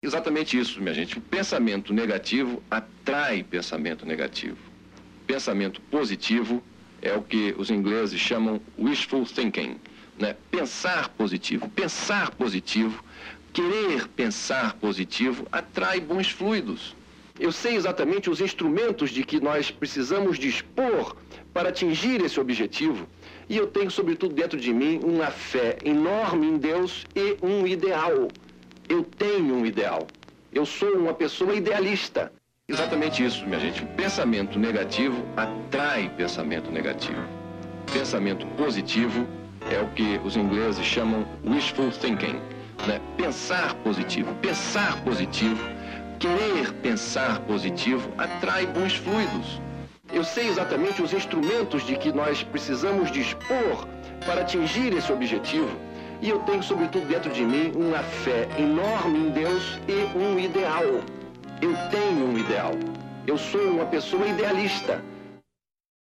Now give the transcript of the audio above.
Exatamente isso, minha gente. O pensamento negativo atrai pensamento negativo. Pensamento positivo é o que os ingleses chamam wishful thinking, né? Pensar positivo, querer pensar positivo atrai bons fluidos. Eu sei exatamente os instrumentos de que nós precisamos dispor para atingir esse objetivo e eu tenho, sobretudo, dentro de mim uma fé enorme em Deus e um ideal. Eu tenho um ideal. Eu sou uma pessoa idealista. Exatamente isso, minha gente. O pensamento negativo atrai pensamento negativo. Pensamento positivo é o que os ingleses chamam wishful thinking, né? Pensar positivo, querer pensar positivo atrai bons fluidos. Eu sei exatamente os instrumentos de que nós precisamos dispor para atingir esse objetivo e eu tenho, sobretudo, dentro de mim uma fé enorme em Deus e um ideal. Eu tenho um ideal. Eu sou uma pessoa idealista.